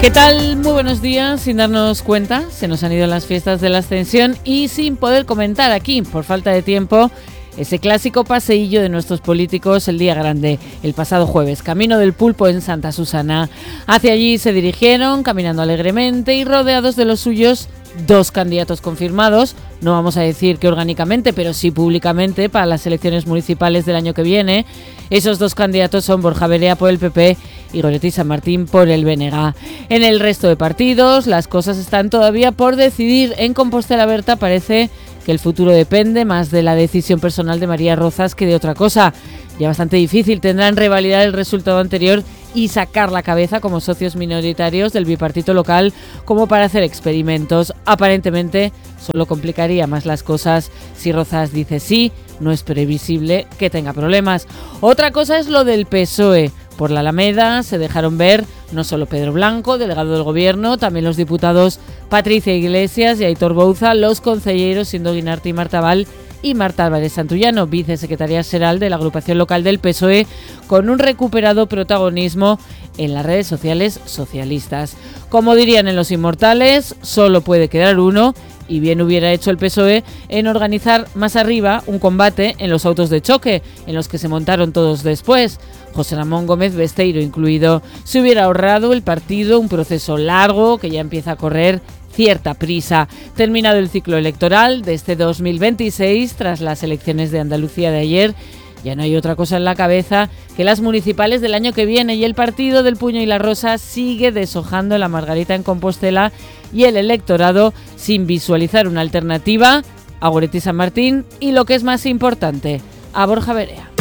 ¿Qué tal? Muy buenos días. Sin darnos cuenta, se nos han ido las fiestas de la Ascensión y sin poder comentar aquí, por falta de tiempo, ese clásico paseillo de nuestros políticos el día grande, el pasado jueves, camino del Pulpo en Santa Susana. Hacia allí se dirigieron, caminando alegremente y rodeados de los suyos, dos candidatos confirmados, no vamos a decir que orgánicamente, pero sí públicamente para las elecciones municipales del año que viene. Esos dos candidatos son Borja Verea por el PP y Goretti San Martín por el BNG. En el resto de partidos las cosas están todavía por decidir. En Compostela Berta parece que el futuro depende más de la decisión personal de María Rozas que de otra cosa. Ya bastante difícil tendrán revalidar el resultado anterior y sacar la cabeza como socios minoritarios del bipartito local como para hacer experimentos. Aparentemente solo complicaría más las cosas si Rozas dice sí, no es previsible que tenga problemas. Otra cosa es lo del PSOE. Por la Alameda se dejaron ver no solo Pedro Blanco, delegado del gobierno, también los diputados Patricia Iglesias y Aitor Bouza, los concelleros siendo Guinarti Martabal y Marta Álvarez Santullano, vicesecretaria general de la agrupación local del PSOE, con un recuperado protagonismo en las redes sociales socialistas. Como dirían en Los Inmortales, solo puede quedar uno, y bien hubiera hecho el PSOE en organizar más arriba un combate en los autos de choque, en los que se montaron todos después, José Ramón Gómez Besteiro incluido. Se hubiera ahorrado el partido un proceso largo que ya empieza a correr cierta prisa. Terminado el ciclo electoral de este 2026, tras las elecciones de Andalucía de ayer, ya no hay otra cosa en la cabeza que las municipales del año que viene, y el partido del puño y la rosa sigue deshojando la margarita en Compostela y el electorado sin visualizar una alternativa a Goretti San Martín y, lo que es más importante, a Borja Verea.